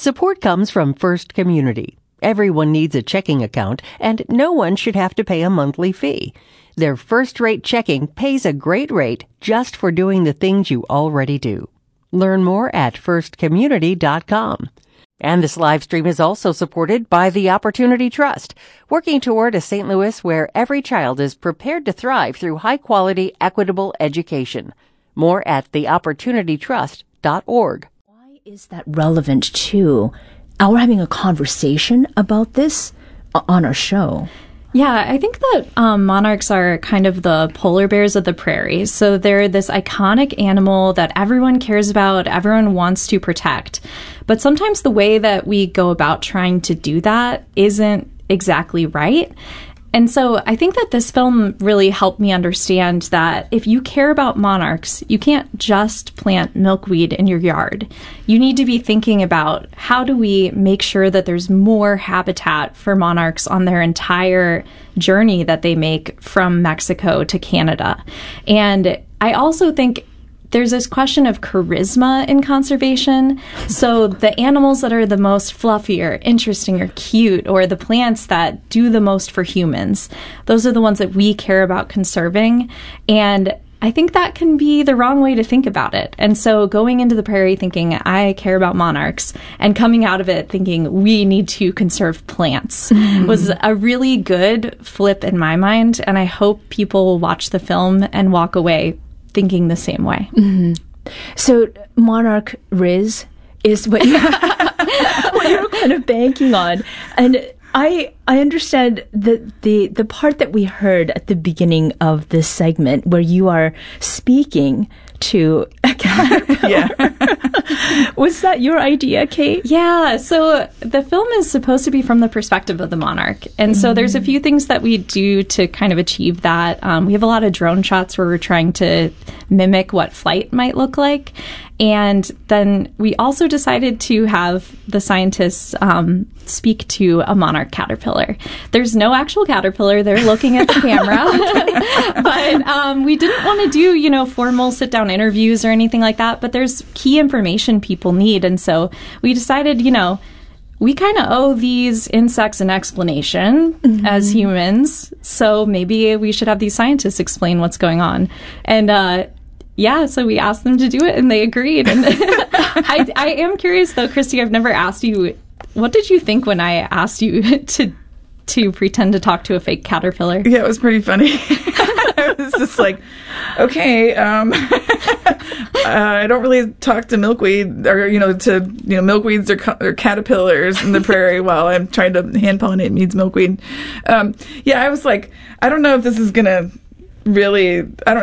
Support comes from First Community. Everyone needs a checking account, and no one should have to pay a monthly fee. Their first-rate checking pays a great rate just for doing the things you already do. Learn more at firstcommunity.com. And this live stream is also supported by the Opportunity Trust, working toward a St. Louis where every child is prepared to thrive through high-quality, equitable education. More at theopportunitytrust.org. Why is that relevant to our having a conversation about this on our show? Yeah, I think that monarchs are kind of the polar bears of the prairie. So they're this iconic animal that everyone cares about, everyone wants to protect. But sometimes the way that we go about trying to do that isn't exactly right. And so I think that this film really helped me understand that if you care about monarchs, you can't just plant milkweed in your yard. You need to be thinking about how do we make sure that there's more habitat for monarchs on their entire journey that they make from Mexico to Canada. And I also think there's this question of charisma in conservation. So the animals that are the most fluffy or interesting or cute, or the plants that do the most for humans, those are the ones that we care about conserving. And I think that can be the wrong way to think about it. And so going into the prairie thinking, I care about monarchs, and coming out of it thinking, we need to conserve plants, was a really good flip in my mind. And I hope people will watch the film and walk away thinking the same way. So monarch Riz is what you're kind of banking on. And I understand that the part that we heard at the beginning of this segment where you are speaking to a caterpillar. Yeah. Was that your idea, Kate? Yeah. So the film is supposed to be from the perspective of the monarch. And so there's a few things that we do to kind of achieve that. We have a lot of drone shots where we're trying to mimic what flight might look like. And then we also decided to have the scientists speak to a monarch caterpillar. There's no actual caterpillar. They're looking at the camera. But we didn't want to do, formal sit-down interviews or anything like that. But there's key information people need. And so we decided, we kind of owe these insects an explanation as humans. So maybe we should have these scientists explain what's going on. And so we asked them to do it, and they agreed. And I am curious, though, Christy, I've never asked you, what did you think when I asked you to pretend to talk to a fake caterpillar? Yeah, it was pretty funny. I was just like, okay, I don't really talk to milkweed or, milkweeds or caterpillars in the prairie while I'm trying to hand pollinate Mead's milkweed. I was like, I don't know if this is going to really,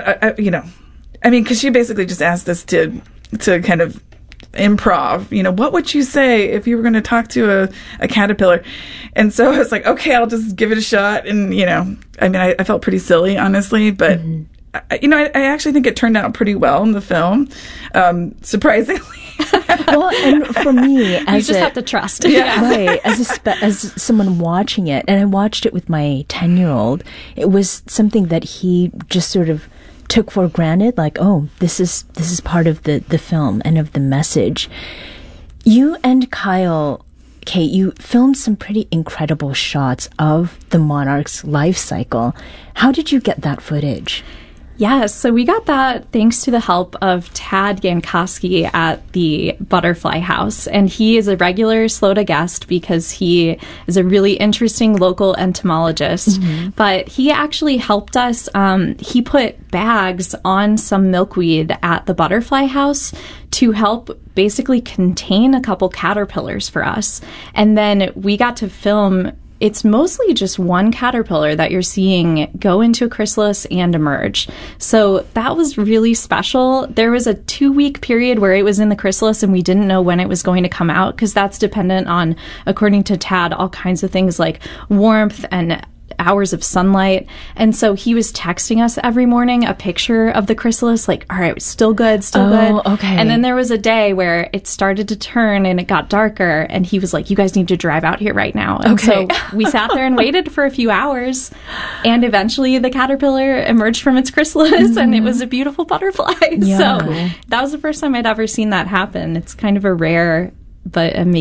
because she basically just asked us to kind of improv, what would you say if you were going to talk to a caterpillar? And so I was like, okay, I'll just give it a shot. And, I felt pretty silly, honestly, but, I actually think it turned out pretty well in the film, surprisingly. Well, and for me, you just have to trust. Right, as someone watching it, and I watched it with my 10-year-old, it was something that he just sort of took for granted, like, oh, this is part of the film and of the message. You and Kyle, Kate, you filmed some pretty incredible shots of the monarch's life cycle. How did you get that footage? Yes, so we got that thanks to the help of Tad Yankoski at the Butterfly House. And he is a regular SLOTA guest because he is a really interesting local entomologist. But he actually helped us. He put bags on some milkweed at the Butterfly House to help basically contain a couple caterpillars for us. And then we got to film. It's mostly just one caterpillar that you're seeing go into a chrysalis and emerge. So that was really special. There was a 2-week period where it was in the chrysalis and we didn't know when it was going to come out because that's dependent on, according to Tad, all kinds of things like warmth and hours of sunlight. And so he was texting us every morning a picture of the chrysalis, like, all right, still good, still good. Okay. And then there was a day where it started to turn and it got darker. And he was like, you guys need to drive out here right now. And so we sat there and waited for a few hours. And eventually the caterpillar emerged from its chrysalis and it was a beautiful butterfly. Yeah. So that was the first time I'd ever seen that happen. It's kind of a rare but amazing